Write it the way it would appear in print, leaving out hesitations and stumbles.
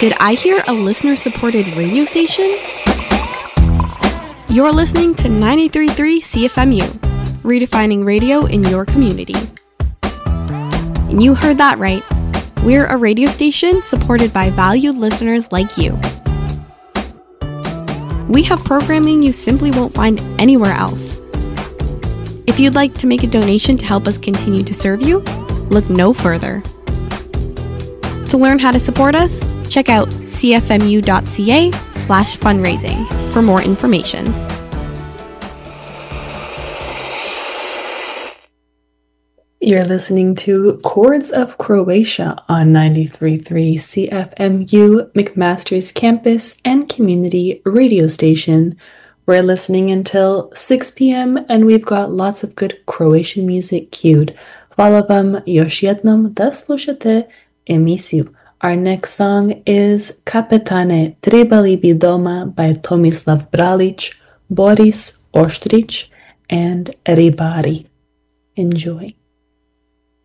Did I hear a listener-supported radio station? You're listening to 93.3 CFMU, redefining radio in your community. And you heard that right. We're a radio station supported by valued listeners like you. We have programming you simply won't find anywhere else. If you'd like to make a donation to help us continue to serve you, look no further. To learn how to support us, check out cfmu.ca/fundraising for more information. You're listening to Chords of Croatia on 93.3 CFMU, McMaster's campus and community radio station. We're listening until 6 p.m. and we've got lots of good Croatian music queued. Hvala vam još jednom da slušate emisiju. Our next song is Kapetane Trebali bi doma by Tomislav Bralić, Boris Oštrić, and Ribari. Enjoy.